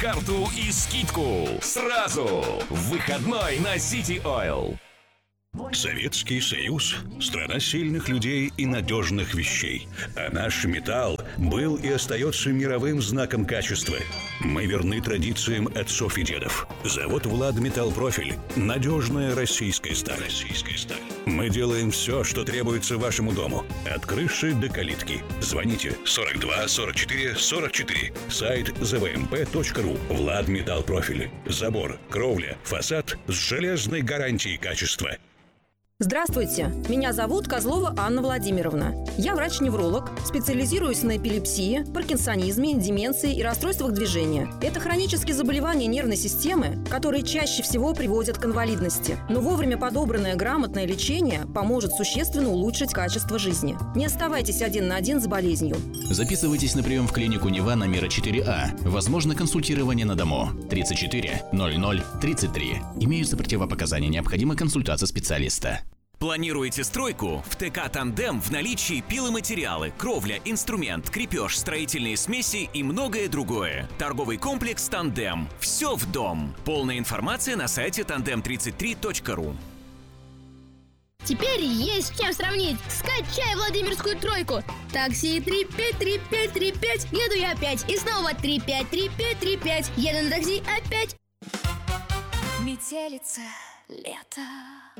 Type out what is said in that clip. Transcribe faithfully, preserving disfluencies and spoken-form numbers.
карту и скидку. Сразу в выходной на City Oil. Советский Союз – страна сильных людей и надежных вещей. А наш металл был и остается мировым знаком качества. Мы верны традициям отцов и дедов. Завод «Владметаллпрофиль» – надежная российская сталь. Российская сталь. Мы делаем все, что требуется вашему дому. От крыши до калитки. Звоните сорок два сорок четыре сорок четыре. Сайт зэ вэ эм пэ точка ру. «Владметаллпрофиль». Забор, кровля, фасад с железной гарантией качества. Здравствуйте, меня зовут Козлова Анна Владимировна. Я врач-невролог, специализируюсь на эпилепсии, паркинсонизме, деменции и расстройствах движения. Это хронические заболевания нервной системы, которые чаще всего приводят к инвалидности. Но вовремя подобранное грамотное лечение поможет существенно улучшить качество жизни. Не оставайтесь один на один с болезнью. Записывайтесь на прием в клинику Нева на Мира четыре А. Возможно консультирование на дому. тридцать четыре ноль ноль тридцать три. Имеются противопоказания, необходима консультация специалиста. Планируете стройку? В ТК «Тандем» в наличии пиломатериалы, кровля, инструмент, крепеж, строительные смеси и многое другое. Торговый комплекс «Тандем». Все в дом. Полная информация на сайте тандем тридцать три точка ру. Теперь есть с чем сравнить. Скачай Владимирскую тройку. Такси три пять три пять три пять. Еду я опять. И снова три пять три пять три пять. Еду на такси опять. Метелица, лето.